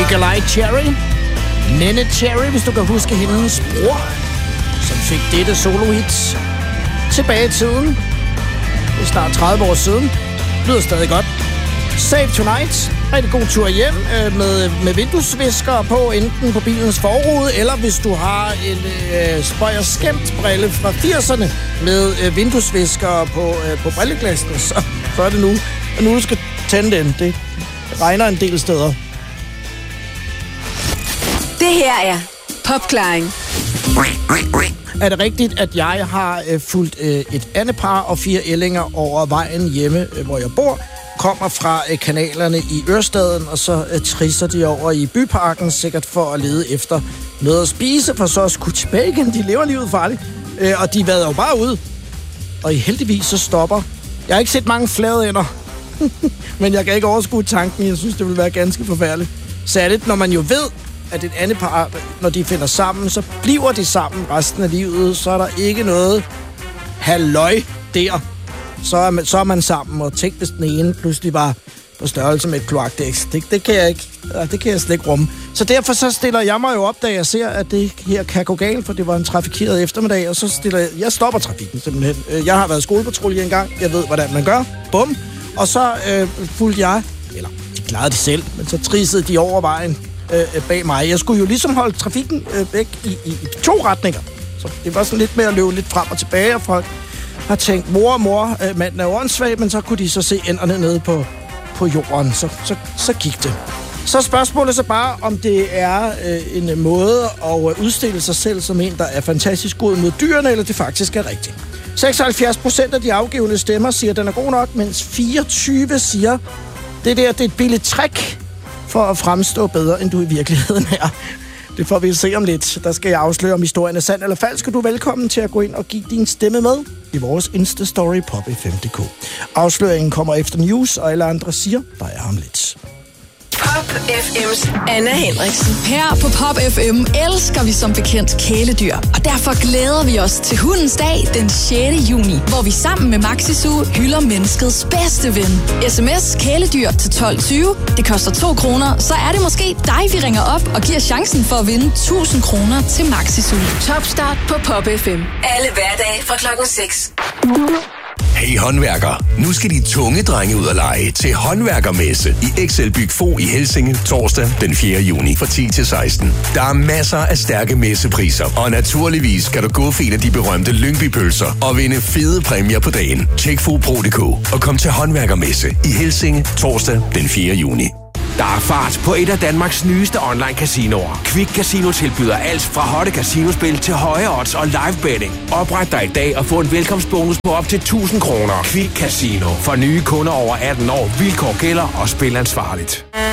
Nikolai Cherry. Nene Cherry, hvis du kan huske hendes bror, som fik dette solo-hit tilbage i tiden. Det er snart 30 år siden. Det lyder stadig godt. Save Tonight. Rigtig god tur hjem med vinduesvisker på, enten på bilens forrude, eller hvis du har en spøj og skæmt brille fra 80'erne med vinduesvisker på brilleglassene, så er det nu. Og nu du skal tænde den. Det regner en del steder. Det her er Popklaring. Er det rigtigt, at jeg har fulgt et andet par og 4 ællinger over vejen hjemme, hvor jeg bor, kommer fra kanalerne i Ørestaden, og så trisser de over i byparken, sikkert for at lede efter noget at spise, for så at skulle tilbage igen. De lever livet farligt, og de vader jo bare ud. Og heldigvis så stopper. Jeg har ikke set mange flade ender, men jeg kan ikke overskue tanken. Jeg synes, det vil være ganske forfærdeligt. Særligt, når man jo ved, at et andet par, når de finder sammen, så bliver de sammen resten af livet. Så er der ikke noget halløj der. Så er man sammen, og tænk, hvis den ene pludselig var på størrelse med et kloakdæks. Det kan jeg ikke. Det kan jeg slet ikke rumme. Så derfor så stiller jeg mig jo op, da jeg ser, at det her kan gå galt, for det var en trafikeret eftermiddag, og så jeg stopper trafikken simpelthen. Jeg har været skolepatrulje engang. Jeg ved, hvordan man gør. Bum. Og så fulgte jeg, eller de klarede det selv, men så trissede de over vejen bag mig. Jeg skulle jo ligesom holde trafikken væk i 2 retninger. Så det var sådan lidt med at løbe lidt frem og tilbage, og folk har tænkt, mor, manden er åndssvag, men så kunne de så se enderne nede på jorden. Så gik det. Så spørgsmålet så bare, om det er en måde at udstille sig selv som en, der er fantastisk god mod dyrene, eller det faktisk er rigtigt. 76% af de afgivende stemmer siger, at den er god nok, mens 24 siger, det er et billigt trick for at fremstå bedre, end du i virkeligheden er. Det får vi se om lidt. Der skal jeg afsløre, om historien er sand eller falsk, og du er velkommen til at gå ind og give din stemme med i vores Insta-story popfm.dk. Afsløringen kommer efter news, og alle andre siger, der er om lidt. Pop FM's Anna Henriksen. Her på Pop FM elsker vi som bekendt kæledyr, og derfor glæder vi os til Hundens Dag den 6. juni, hvor vi sammen med Maxi Zoo hylder menneskets bedste ven. SMS kæledyr til 12.20. Det koster 2 kroner, så er det måske dig, vi ringer op og giver chancen for at vinde 1.000 kroner til Maxi Zoo. Topstart på Pop FM. Alle hverdage fra klokken 6. Hey håndværker, nu skal de tunge drenge ud og lege til håndværkermesse i XL Byg Fo i Helsinge torsdag den 4. juni fra 10 til 16. Der er masser af stærke messepriser, og naturligvis kan du gå for en af de berømte Lyngby-pølser og vinde fede præmier på dagen. Tjek FoPro.dk og kom til håndværkermesse i Helsinge torsdag den 4. juni. Der er fart på et af Danmarks nyeste online-casinoer. Quick Casino tilbyder alt fra hotte casinospil til høje odds og live betting. Opret dig i dag og få en velkomstbonus på op til 1.000 kroner. Quick Casino. For nye kunder over 18 år. Vilkår gælder og spil ansvarligt.